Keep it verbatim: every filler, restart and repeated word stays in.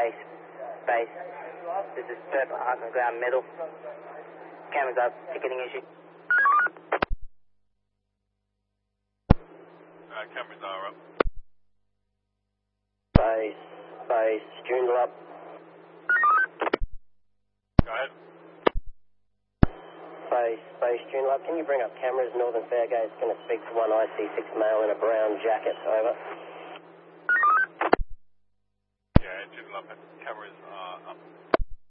base, base. This is Purple Heart and Ground Metal. Cameras up, ticketing issue. Uh, cameras are up. Base, base, Joondalup up. Go ahead. Base, base, Joondalup up. Can you bring up cameras? Northern Fairgate's going to speak to one I C six male in a brown jacket. Over. Yeah, Joondalup up. Cameras are up.